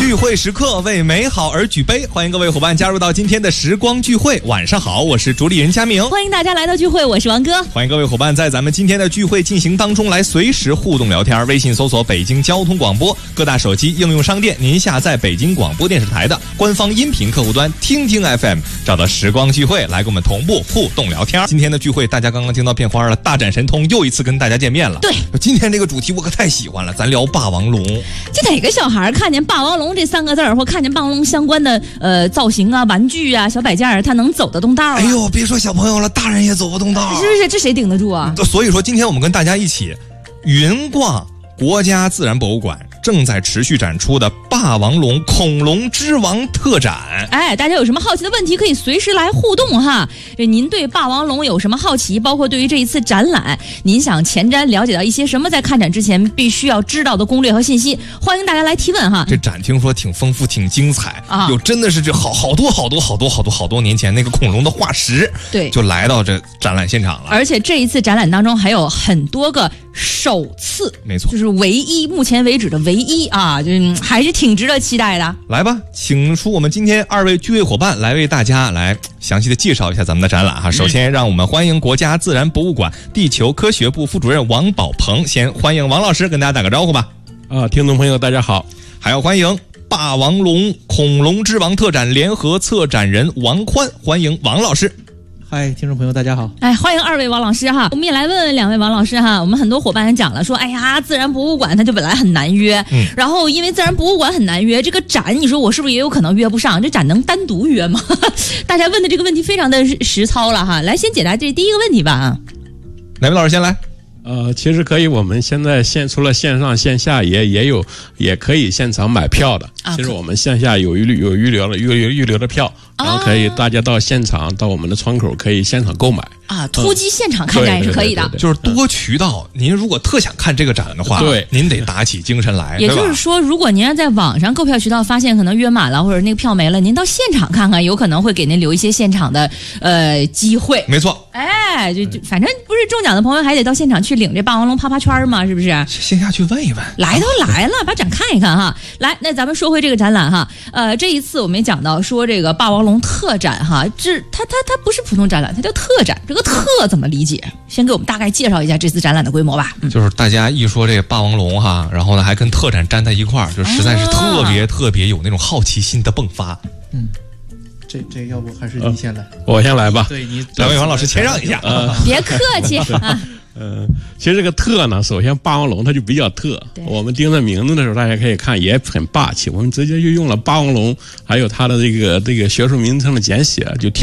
聚会时刻为美好而举杯，欢迎各位伙伴加入到今天的时光聚会。晚上好，我是主理人佳明， 欢迎大家来到聚会，我是王哥。 欢迎各位伙伴在咱们今天的聚会进行当中来随时互动聊天。微信搜索北京交通广播，各大手机应用商店您下载北京广播电视台的官方音频客户端听听 FM， 找到时光聚会来跟我们同步互动聊天。今天的聚会大家刚刚听到片花了，大展神通又一次跟大家见面了。 对， 今天这个主题我可太喜欢了，咱聊霸王龙。 这哪个小孩看见霸王龙这3个字或看见霸王龙相关的造型啊、玩具啊、小摆件儿，他能走得动道啊？ 哎呦，别说小朋友了，大人也走不动道， 是不是？这谁顶得住啊？ 所以说，今天我们跟大家一起云逛国家自然博物馆正在持续展出的霸王龙恐龙之王特展。 哎，大家有什么好奇的问题可以随时来互动哈。您对霸王龙有什么好奇？包括对于这一次展览，您想前瞻了解到一些什么在看展之前必须要知道的攻略和信息？欢迎大家来提问哈。 这展听说挺丰富、挺精彩啊， 有真的是这好多年前那个恐龙的化石， 对， 就来到这展览现场了。 而且这一次展览当中还有很多个首次， 没错， 就是唯一，目前为止的唯一啊，就还是挺值得期待的。 来吧，请出我们今天2位聚会伙伴来为大家来详细的介绍一下咱们的展览哈。首先让我们欢迎国家自然博物馆地球科学部副主任王宝鹏，先欢迎王老师跟大家打个招呼吧。 听众朋友大家好。 还要欢迎霸王龙恐龙之王特展联合策展人王宽，欢迎王老师。 嗨，听众朋友大家好。 哎，欢迎2位王老师哈。我们也来问问2位王老师哈。我们很多伙伴也讲了说，哎呀，自然博物馆它就本来很难约，然后因为自然博物馆很难约，这个展你说我是不是也有可能约不上？这展能单独约吗？大家问的这个问题非常的实操了哈。来，先解答这第一个问题吧啊。 哪位老师先来？ 其实可以，我们现在除了线上线下也可以现场买票的。其实我们线下有预留的票，然后可以大家到现场到我们的窗口可以现场购买。 突击现场看展也是可以的， 就是多渠道。您如果特想看这个展的话， 对， 您得打起精神来。 也就是说，如果您要在网上购票渠道发现可能约满了，或者那个票没了，您到现场看看，有可能会给您留一些现场的机会。 没错。 哎，就反正不是中奖的朋友还得到现场去领这霸王龙趴圈嘛，是不是？ 线下去问一问。 来都来了，把展看一看哈。来，那咱们说回这个展览哈。这一次我们也讲到说这个霸王龙特展哈，它不是普通展览，它叫特展。这个特怎么理解？先给我们大概介绍一下这次展览的规模吧。 就是大家一说这个霸王龙哈，然后呢还跟特展粘在一块儿，就实在是特别有那种好奇心的迸发。 这要不还是你先来？ 我先来吧。 对，你两位王老师谦让一下。 别客气啊。 其实这个特呢，首先霸王龙它就比较特。我们盯着名字的时候，大家可以看也很霸气。我们直接就用了霸王龙，还有它的这个学术名称的简写，就